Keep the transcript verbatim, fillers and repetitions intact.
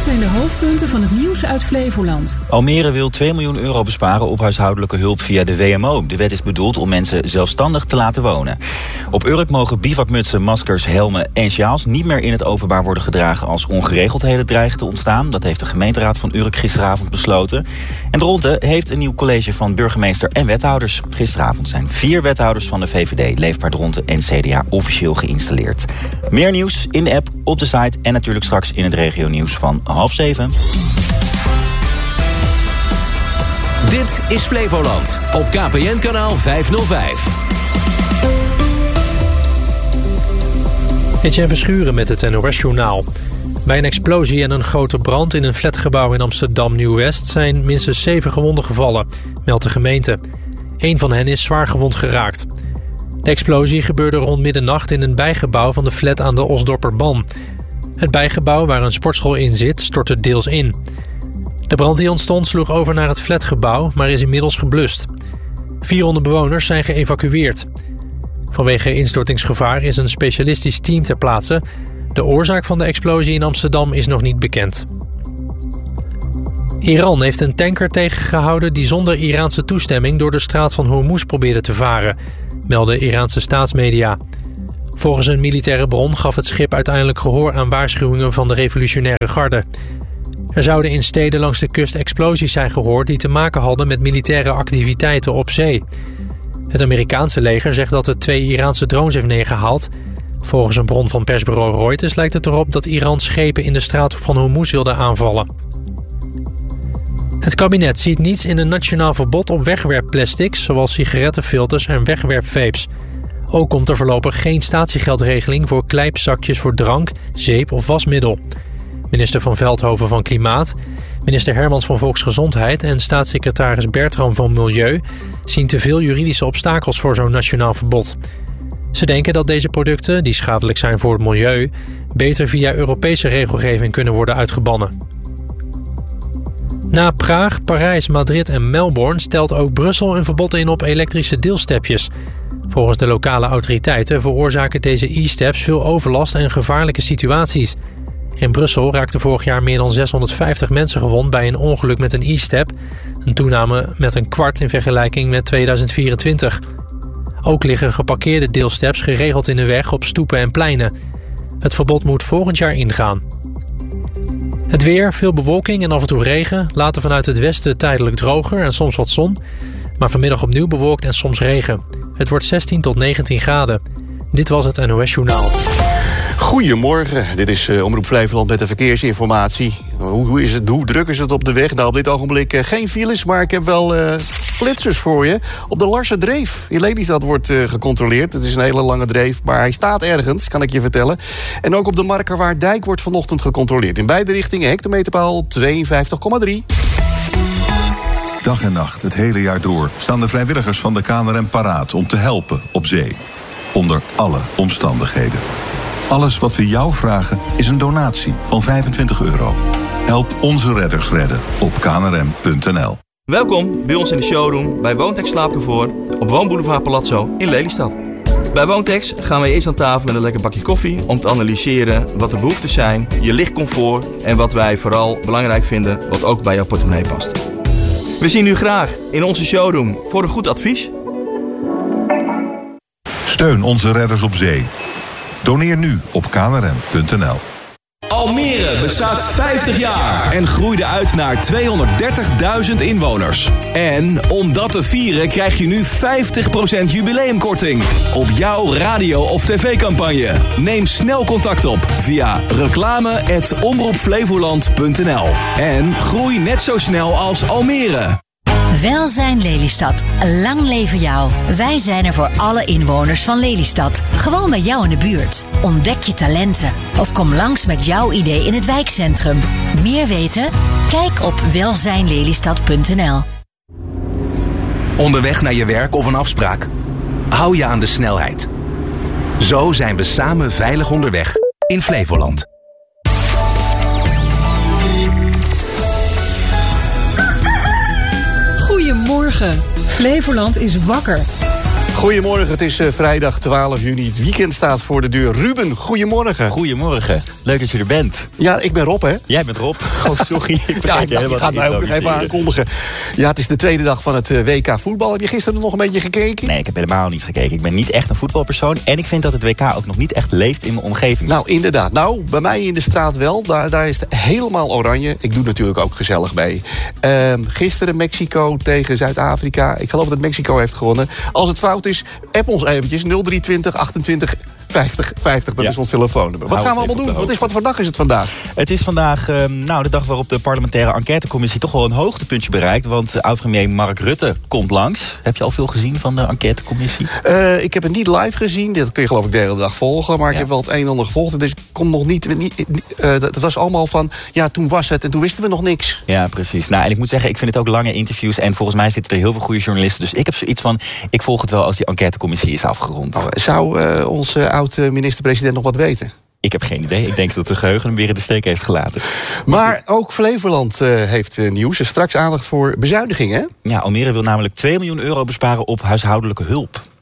zijn de hoofdpunten van het nieuws uit Flevoland. Almere wil twee miljoen euro besparen op huishoudelijke hulp via de W M O. De wet is bedoeld om mensen zelfstandig te laten wonen. Op Urk mogen bivakmutsen, maskers, helmen en sjaals niet meer in het openbaar worden gedragen als ongeregeldheden dreigen te ontstaan. Dat heeft de gemeenteraad van Urk gisteravond besloten. En Dronten heeft een nieuw college van burgemeester en wethouders. Gisteravond zijn vier wethouders van de V V D, Leefbaar Dronten en C D A officieel geïnstalleerd. Meer nieuws in de app, op de site en natuurlijk straks in het regionieuws van half zeven. Dit is Flevoland op K P N-kanaal vijfhonderdvijf. Etienne Verschuren met het N O S-journaal. Bij een explosie en een grote brand in een flatgebouw in Amsterdam Nieuw-West zijn minstens zeven gewonden gevallen, meldt de gemeente. Eén van hen is zwaar gewond geraakt. De explosie gebeurde rond middernacht in een bijgebouw van de flat aan de Osdorperban. Het bijgebouw waar een sportschool in zit stortte deels in. De brand die ontstond sloeg over naar het flatgebouw, maar is inmiddels geblust. vierhonderd bewoners zijn geëvacueerd. Vanwege instortingsgevaar is een specialistisch team ter plaatse. De oorzaak van de explosie in Amsterdam is nog niet bekend. Iran heeft een tanker tegengehouden die zonder Iraanse toestemming door de straat van Hormuz probeerde te varen, melden Iraanse staatsmedia. Volgens een militaire bron gaf het schip uiteindelijk gehoor aan waarschuwingen van de revolutionaire garde. Er zouden in steden langs de kust explosies zijn gehoord die te maken hadden met militaire activiteiten op zee. Het Amerikaanse leger zegt dat het twee Iraanse drones heeft neergehaald. Volgens een bron van persbureau Reuters lijkt het erop dat Iran schepen in de straat van Hormuz wilde aanvallen. Het kabinet ziet niets in een nationaal verbod op wegwerpplastics, zoals sigarettenfilters en wegwerpvapes. Ook komt er voorlopig geen statiegeldregeling voor kleipzakjes voor drank, zeep of wasmiddel. Minister Van Veldhoven van Klimaat, minister Hermans van Volksgezondheid en staatssecretaris Bertram van Milieu zien te veel juridische obstakels voor zo'n nationaal verbod. Ze denken dat deze producten, die schadelijk zijn voor het milieu, beter via Europese regelgeving kunnen worden uitgebannen. Na Praag, Parijs, Madrid en Melbourne stelt ook Brussel een verbod in op elektrische deelstepjes. Volgens de lokale autoriteiten veroorzaken deze e-steps veel overlast en gevaarlijke situaties. In Brussel raakten vorig jaar meer dan zeshonderdvijftig mensen gewond bij een ongeluk met een e-step. Een toename met een kwart in vergelijking met tweeduizend vierentwintig. Ook liggen geparkeerde deelsteps geregeld in de weg op stoepen en pleinen. Het verbod moet volgend jaar ingaan. Het weer, veel bewolking en af en toe regen. Later vanuit het westen tijdelijk droger en soms wat zon. Maar vanmiddag opnieuw bewolkt en soms regen. Het wordt zestien tot negentien graden. Dit was het N O S-journaal. Goedemorgen, dit is uh, Omroep Flevoland met de verkeersinformatie. Hoe, hoe, is het, hoe druk is het op de weg? Nou, op dit ogenblik uh, geen files, maar ik heb wel uh, flitsers voor je. Op de Larsendreef in Lelystad wordt uh, gecontroleerd. Het is een hele lange dreef, maar hij staat ergens, kan ik je vertellen. En ook op de Markerwaarddijk wordt vanochtend gecontroleerd. In beide richtingen hectometerpaal tweeënvijftig komma drie. Dag en nacht, het hele jaar door, staan de vrijwilligers van de K N R M paraat om te helpen op zee. Onder alle omstandigheden. Alles wat we jou vragen is een donatie van vijfentwintig euro. Help onze redders redden op k n r m punt n l. Welkom bij ons in de showroom bij Woontex Slaapcomfort op Woonboulevard Palazzo in Lelystad. Bij Woontex gaan we eerst aan tafel met een lekker bakje koffie om te analyseren wat de behoeften zijn, je lichtcomfort en wat wij vooral belangrijk vinden wat ook bij jouw portemonnee past. We zien u graag in onze showroom voor een goed advies. Steun onze redders op zee. Doneer nu op k n r m punt n l. Almere bestaat vijftig jaar en groeide uit naar tweehonderddertigduizend inwoners. En om dat te vieren krijg je nu vijftig procent jubileumkorting op jouw radio- of tv-campagne. Neem snel contact op via reclame at omroep flevoland punt n l. En groei net zo snel als Almere. Welzijn Lelystad. Lang leven jou. Wij zijn er voor alle inwoners van Lelystad. Gewoon bij jou in de buurt. Ontdek je talenten. Of kom langs met jouw idee in het wijkcentrum. Meer weten? Kijk op welzijn lelystad punt n l. Onderweg naar je werk of een afspraak? Hou je aan de snelheid. Zo zijn we samen veilig onderweg in Flevoland. Goedemorgen. Flevoland is wakker. Goedemorgen, het is uh, vrijdag twaalf juni. Het weekend staat voor de deur. Ruben, goedemorgen. Goedemorgen. Leuk dat je er bent. Ja, ik ben Rob, hè? Jij bent Rob. Oh, sorry. Ik ja, ik dacht, je gaat mij ook nog even aankondigen. Ja, het is de tweede dag van het uh, W K voetbal. Heb je gisteren nog een beetje gekeken? Nee, ik heb helemaal niet gekeken. Ik ben niet echt een voetbalpersoon. En ik vind dat het W K ook nog niet echt leeft in mijn omgeving. Nou, inderdaad. Nou, bij mij in de straat wel. Daar, daar is het helemaal oranje. Ik doe natuurlijk ook gezellig mee. Uh, gisteren Mexico tegen Zuid-Afrika. Ik geloof dat Mexico heeft gewonnen. Als het fout is, app ons eventjes. nul drie twintig achtentwintig vijftig vijftig, dat ja. is ons telefoonnummer. Wat Hou gaan we allemaal doen? Wat, is, wat voor dag is het vandaag? Het is vandaag uh, nou, de dag waarop de parlementaire enquêtecommissie toch wel een hoogtepuntje bereikt. Want uh, oud-premier Mark Rutte komt langs. Heb je al veel gezien van de enquêtecommissie? Uh, ik heb het niet live gezien. Dat kun je geloof ik de hele dag volgen. Maar ja. ik heb wel het een en ander gevolgd. Dus ik kom nog niet... niet uh, dat was allemaal van... Ja, toen was het en toen wisten we nog niks. Ja, precies. Nou, en ik moet zeggen, ik vind het ook lange interviews. En volgens mij zitten er heel veel goede journalisten. Dus ik heb zoiets van... Ik volg het wel als die enquêtecommissie is afgerond. Oh, zou uh, onze uh, oud-minister-president nog wat weten? Ik heb geen idee. Ik denk dat de geheugen hem weer in de steek heeft gelaten. Maar ook Flevoland uh, heeft uh, nieuws. Straks aandacht voor bezuinigingen. Ja, Almere wil namelijk twee miljoen euro besparen op huishoudelijke hulp.